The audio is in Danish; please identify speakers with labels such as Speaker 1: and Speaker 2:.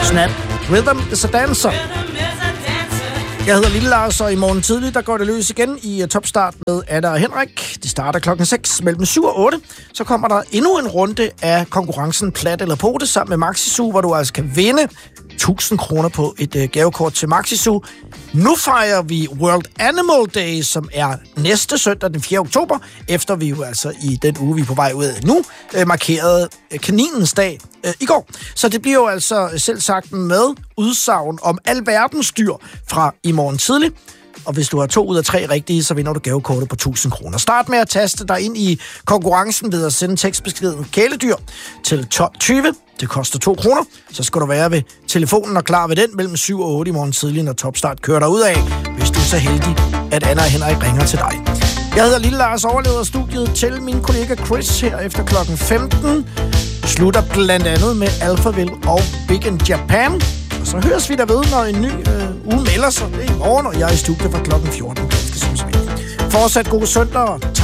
Speaker 1: Snap, Rhythm is a Dancer. Jeg hedder Lille Lars, og i morgen tidlig, der går det løs igen i Topstart med Anna og Henrik. De starter klokken 6 mellem 7 og 8. Så kommer der endnu en runde af konkurrencen Plat eller Pote sammen med Maxi-Zoo, hvor du altså kan vinde 1000 kroner på et gavekort til Maxi-Zoo. Nu fejrer vi World Animal Day, som er næste søndag den 4. oktober, efter vi jo altså i den uge, vi er på vej ud af nu, markerede kaninens dag i går. Så det bliver jo altså selv sagt med udsagn om alverdens dyr fra i morgen tidlig. Og hvis du har 2 ud af 3 rigtige, så vinder du gavekortet på 1000 kroner. Start med at taste dig ind i konkurrencen ved at sende tekstbeskeden kæledyr til 1220. Det koster 2 kroner. Så skal du være ved telefonen og klar ved den mellem 7 og 8 i morgen tidlig, når Topstart kører dig ud af, hvis du er så heldig, at Anna og Henrik ringer til dig. Jeg hedder Lille Lars, overlever studiet til min kollega Chris her efter klokken 15. Slutter blandt andet med Alphaville og Big in Japan. Og så høres vi der ved, når en ny uge melder sig. Det er i morgen, og jeg er i studiet fra klokken 14. Fortsat god søndag.